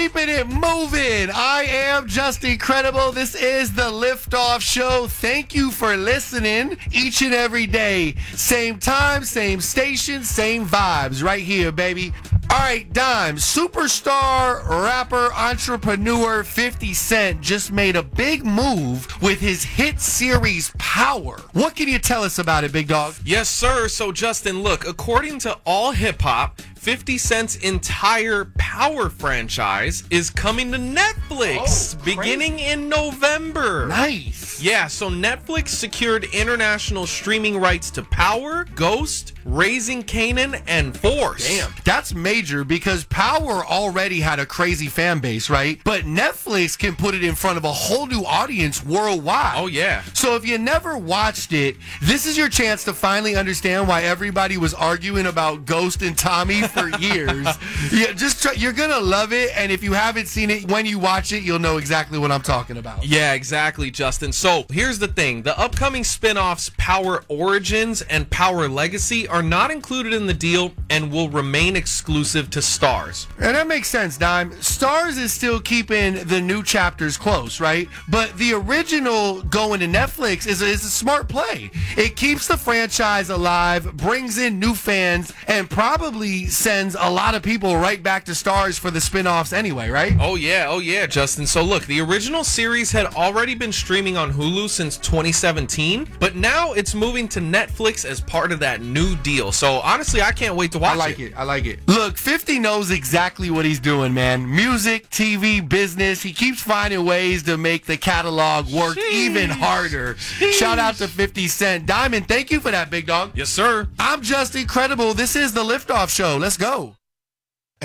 Keeping it moving. I am just incredible. This is the Liftoff Show. Thank you for listening each and every day. Same time, same station, same vibes right here, baby. All right, Dime, superstar, rapper, entrepreneur 50 Cent just made a big move with his hit series Power. What can you tell us about it, big dog? Yes, sir. So, Justin, look, according to All Hip Hop, 50 Cent's entire Power franchise is coming to Netflix beginning in November. Nice. Yeah, so Netflix secured international streaming rights to Power, Ghost, Raising Kanan, and Force. Damn, that's major because Power already had a crazy fan base, right? But Netflix can put it in front of a whole new audience worldwide. Oh, yeah. So if you never watched it, this is your chance to finally understand why everybody was arguing about Ghost and Tommy for years. Yeah, you're going to love it. And if you haven't seen it, when you watch it, you'll know exactly what I'm talking about. Yeah, exactly, Justin. So here's the thing. The upcoming spin-offs Power Origins and Power Legacy are not included in the deal and will remain exclusive to Starz. And that makes sense, Dime. Starz is still keeping the new chapters close, right? But the original going to Netflix is a smart play. It keeps the franchise alive, brings in new fans, and probably sends a lot of people right back to Starz for the spin-offs anyway, right? Oh yeah, Justin. So look, the original series had already been streaming on Hulu since 2017, but now it's moving to Netflix as part of that new deal. So honestly, I can't wait to watch it. I like it. Look, 50 knows exactly what he's doing, man. Music, TV, business. He keeps finding ways to make the catalog work even harder. Shout out to 50 Cent. Diamond, thank you for that, big dog. Yes, sir. I'm just incredible. This is the Liftoff Show. Let's go.